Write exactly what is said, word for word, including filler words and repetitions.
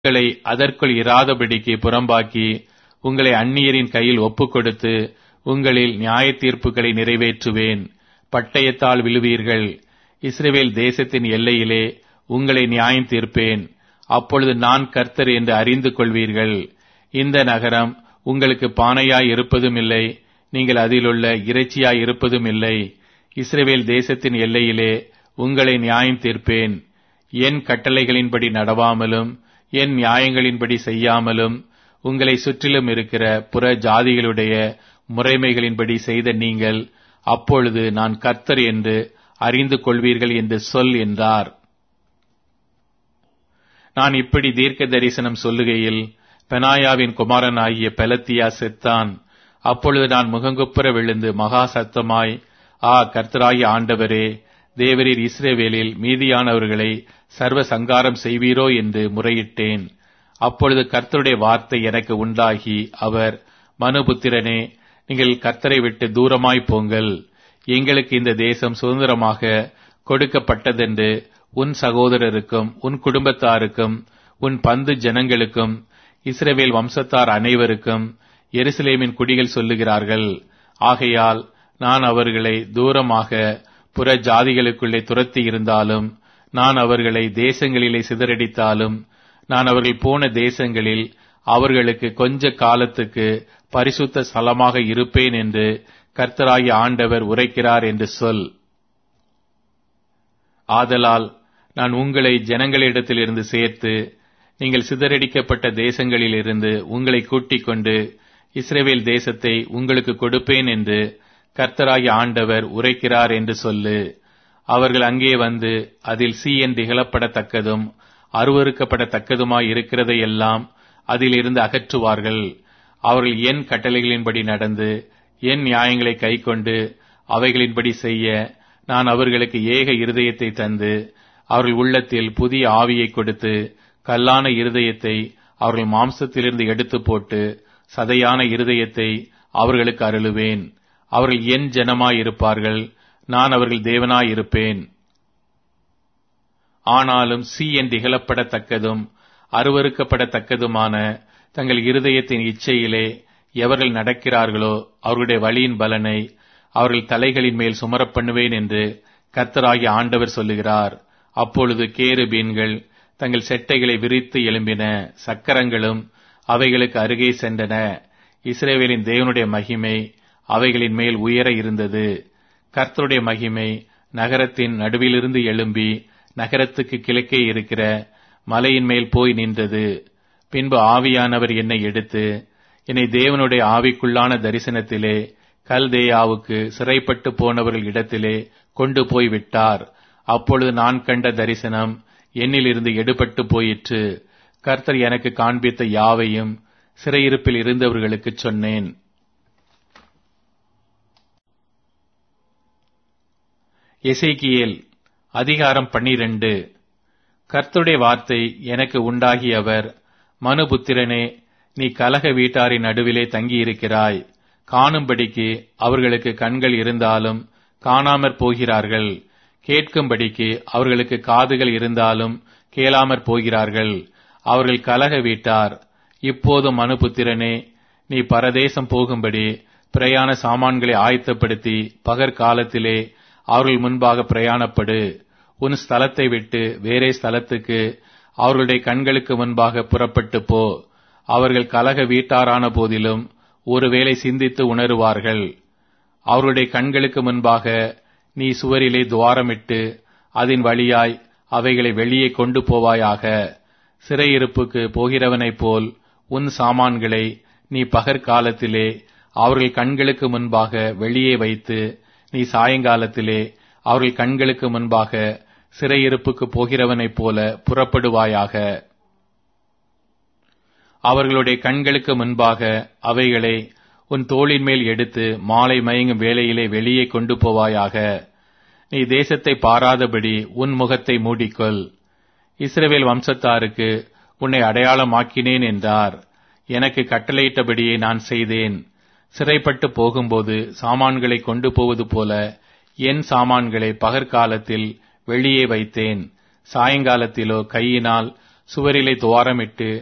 உங்களை அதற்குள் இராதபடிக்கு புறம்பாக்கி உங்களை அந்நியரின் கையில் ஒப்புக் கொடுத்து உங்களில் நியாய தீர்ப்புகளை நிறைவேற்றுவேன். பட்டயத்தால் விழுவீர்கள். இஸ்ரவேல் தேசத்தின் எல்லையிலே உங்களை நியாயம் தீர்ப்பேன். அப்பொழுது நான் கர்த்தர் என்று அறிந்து கொள்வீர்கள். இந்த நகரம் உங்களுக்கு பானையாய் இருப்பதும் இல்லை, நீங்கள் அதிலுள்ள இறைச்சியாய் இருப்பதும் இல்லை. இஸ்ரவேல் தேசத்தின் எல்லையிலே உங்களை நியாயம் தீர்ப்பேன். என் கட்டளைகளின்படி நடவாமலும் என் நியாயங்களின்படி செய்யாமலும் உங்களை சுற்றிலும் இருக்கிற புற ஜாதிகளுடைய முறைமைகளின்படி செய்த நீங்கள் அப்பொழுது நான் கர்த்தர் என்று அறிந்து கொள்வீர்கள் என்று சொல் என்றார். நான் இப்படி தீர்க்க தரிசனம் சொல்லுகையில் பெனாயாவின் குமாரனாகிய பெலத்தியா செத்தான். அப்பொழுது நான் முகங்குப்புற விழுந்து மகா சத்தமாய், ஆ கர்த்தராகிய ஆண்டவரே, தேவரீர் இஸ்ரவேலில் மீதியானவர்களை சர்வ சங்காரம் செய்வீரோ என்று முறையிட்டேன். அப்பொழுது கர்த்தருடைய வார்த்தை எனக்கு உண்டாகி அவர், மனுபுத்திரனே, நீங்கள் கர்த்தரை விட்டு தூரமாய் போங்கள். எங்களுக்கு இந்த தேசம் சுதந்திரமாக கொடுக்கப்பட்டதென்று உன் சகோதரருக்கும் உன் குடும்பத்தாருக்கும் உன் பந்து ஜனங்களுக்கும் இஸ்ரவேல் வம்சத்தார் அனைவருக்கும் எருசலேமின் குடிகள் சொல்லுகிறார்கள். ஆகையால் நான் அவர்களை தூரமாக புற ஜாதிகளுக்குள்ளே துரத்தி இருந்தாலும், நான் அவர்களை தேசங்களிலே சிதறடித்தாலும், நான் அவர்கள் போன தேசங்களில் அவர்களுக்கு கொஞ்ச காலத்துக்கு பரிசுத்த ஸ்தலமாக இருப்பேன் என்று கர்த்தராகிய ஆண்டவர் உரைக்கிறார் என்று சொல். ஆதலால் நான் உங்களை ஜனங்களிடத்திலிருந்து சேர்த்து நீங்கள் சிதறடிக்கப்பட்ட தேசங்களிலிருந்து உங்களை கூட்டிக் கொண்டு இஸ்ரவேல் தேசத்தை உங்களுக்கு கொடுப்பேன் என்று கர்த்தராகிய ஆண்டவர் உரைக்கிறார் என்று சொல்லு. அவர்கள் அங்கே வந்து அதில் சீயன் திகழப்படத்தக்கதும் அருவருக்கப்படத்தக்கதுமாய் இருக்கிறதையெல்லாம் அதிலிருந்து அகற்றுவார்கள். அவர்கள் என் கட்டளைகளின்படி நடந்து என் நியாயங்களை கைக்கொண்டு அவைகளின்படி செய்ய நான் அவர்களுக்கு ஏக இருதயத்தை தந்து அவர்கள் உள்ளத்தில் புதிய ஆவியை கொடுத்து கல்லான இருதயத்தை அவர்கள் மாம்சத்திலிருந்து எடுத்து போட்டு சதையான இருதயத்தை அவர்களுக்கு அருளுவேன். அவர்கள் என் ஜனமாயிருப்பார்கள், நான் அவர்கள் தேவனாயிருப்பேன். ஆனாலும் சீயன் திகழப்படத்தக்கதும் அருவருக்கப்படத்தக்கதுமான தங்கள் இருதயத்தின் இச்சையிலே எவர்கள் நடக்கிறார்களோ அவர்களுடைய வழியின் பலனை அவர்கள் தலைகளின் மேல் சுமரப் பண்ணுவேன் என்று கர்த்தராகிய ஆண்டவர் சொல்லுகிறார். அப்பொழுது கேருபீன்கள் தங்கள் செட்டைகளை விரித்து எழும்பின, சக்கரங்களும் அவைகளுக்கு அருகே சென்றன. இஸ்ரவேலின் தேவனுடைய மகிமை அவைகளின் மேல் உயர இருந்தது. கர்த்தருடைய மகிமை நகரத்தின் நடுவிலிருந்து எழும்பி நகரத்துக்கு கிழக்கே இருக்கிற மலையின் மேல் போய் நின்றது. பின்பு ஆவியானவர் என்னை எடுத்து என்னை தேவனுடைய ஆவிக்குள்ளான தரிசனத்திலே கல்தேயாவுக்கு சிறைப்பட்டு போனவர்கள் இடத்திலே கொண்டு போய் விட்டார். அப்பொழுது நான் கண்ட தரிசனம் என்னிலிருந்து எடுபட்டு போயிற்று. கர்த்தர் எனக்கு காண்பித்த யாவையும் சிறையிருப்பில் இருந்தவர்களுக்கு சொன்னேன். எசேக்கியேல் அதிகாரம் பன்னிரண்டு. கர்த்தருடைய வார்த்தை எனக்கு உண்டாகியவர், மனுபுத்திரனே, நீ கலக வீட்டாரின் நடுவிலே தங்கியிருக்கிறாய். காணும்படிக்கு அவர்களுக்கு கண்கள் இருந்தாலும் காணாமற் போகிறார்கள், கேட்கும்படிக்கு அவர்களுக்கு காதுகள் இருந்தாலும் கேளாமற் போகிறார்கள். அவர்கள் கலக வீட்டார். இப்போது மனுபுத்திரனே, நீ பரதேசம் போகும்படி பிரயாண சாமான்களை ஆயத்தப்படுத்தி பகற்காலத்திலே அவர்கள் முன்பாக பிரயாணப்படு. உன் ஸ்தலத்தை விட்டு வேறே ஸ்தலத்துக்கு அவர்களுடைய கண்களுக்கு முன்பாக புறப்பட்டு போ. அவர்கள் கலக வீட்டாரான போதிலும் ஒருவேளை சிந்தித்து உணருவார்கள். அவர்களுடைய கண்களுக்கு முன்பாக நீ சுவரிலே துவாரமிட்டு அதன் வழியாய் அவைகளை வெளியே கொண்டு போவாயாக. சிறையிருப்புக்கு போகிறவனைப் போல் உன் சாமான்களை நீ பகற்காலத்திலே அவர்கள் கண்களுக்கு முன்பாக வெளியே வைத்து நீ சாயங்காலத்திலே அவர்கள் கண்களுக்கு முன்பாக சிறையிருப்புக்கு போகிறவனைப் போல புறப்படுவாயாக. அவர்களுடைய கண்களுக்கு முன்பாக அவைகளை உன் தோளின் மேல் எடுத்து மாலை மயங்கும் வேளையிலே வெளியே கொண்டு போவாயாக. நீ தேசத்தை பாராதபடி உன் முகத்தை மூடிக்கொள். இஸ்ரவேல் வம்சத்தாருக்கு உன்னை அடையாளமாக்கினேன் என்றார். எனக்கு கட்டளையிட்டபடியே நான் செய்தேன். சிறைப்பட்டு போகும்போது சாமான்களை கொண்டு போவது போல என் சாமான்களை பகற்காலத்தில் வெளியே வைத்தேன். சாயங்காலத்திலோ கையினால் சுவரிலே துவாரமிட்டு